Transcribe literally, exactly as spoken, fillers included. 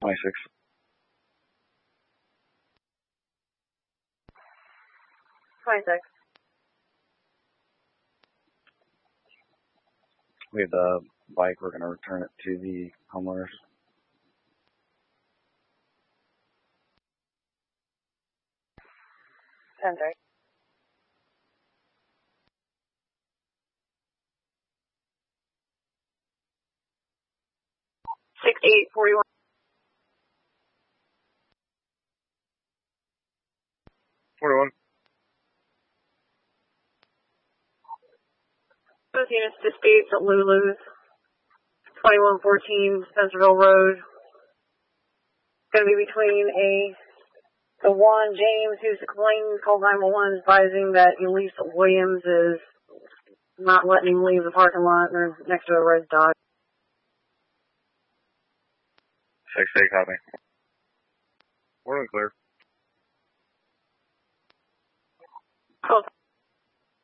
twenty-six. twenty-six. We have the bike. We're going to return it to the homeowners. ten three. six eight forty-one. forty-one. Both units dispatched at Lulu's. twenty-one fourteen Spencerville Road. Going to be between a the one James who's claiming called nine one one advising that Elise Williams is not letting him leave the parking lot. They're next to a red dot. six eight, copy. We're clear.